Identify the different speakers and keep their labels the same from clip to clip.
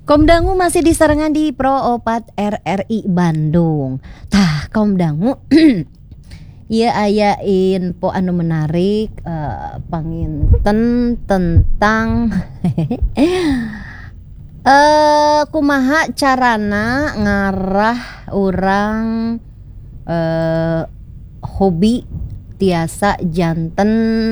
Speaker 1: Kaum dangu masih disarangan di Pro Opat RRI Bandung. Tah, kaum dangu ieu aya info anu menarik panginten tentang kumaha carana ngarah urang hobi tiasa janten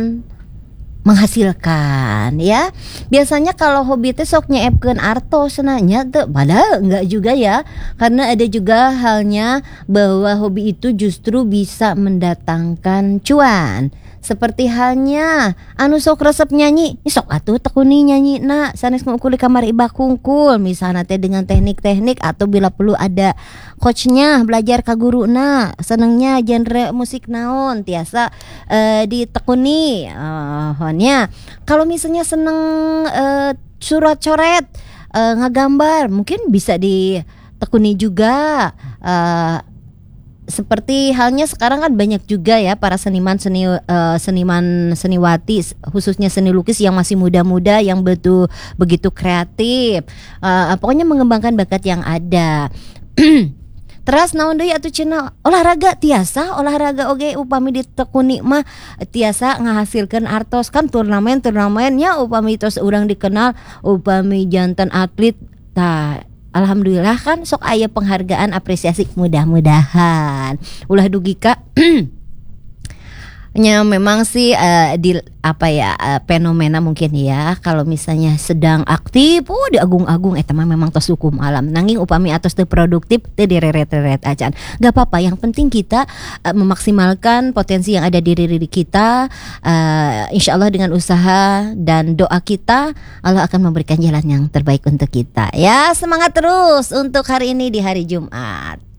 Speaker 1: menghasilkan ya. Biasanya kalau hobi teh sok nyeepkeun artos nanya tuh, padahal enggak juga ya. Karena ada juga halnya bahwa hobi itu justru bisa mendatangkan cuan. Seperti halnya anu sok resep nyanyi, sok atuh tekuni nyanyi nak sanes ngukul di kamar ibak hungkul misalnya teh dengan teknik-teknik atau bila perlu ada coachnya belajar ka guruna senengnya genre musik naon tiasa ditekuni nya. Kalau misalnya seneng surat coret ngagambar mungkin bisa ditekuni juga. Seperti halnya sekarang kan banyak juga ya para seniman seniwati khususnya seni lukis yang masih muda-muda yang begitu kreatif. Pokoknya mengembangkan bakat yang ada. Teras naon deui atuh cenah olahraga tiasa olahraga oge upami ditekuni mah tiasa ngahasilkeun artos kan turnamennya upami tos urang dikenal upami janten atlet tah. Alhamdulillah kan sok aya penghargaan apresiasi mudah-mudahan ulah dugi ka nya memang sih fenomena mungkin ya kalau misalnya sedang aktif di agung-agung eta mah memang tos hukum alam nanging upami atos teu produktif teu direret-reret acan gak apa-apa yang penting kita memaksimalkan potensi yang ada di diri kita. Insyaallah dengan usaha dan doa kita Allah akan memberikan jalan yang terbaik untuk kita ya. Semangat terus untuk hari ini di hari Jumat.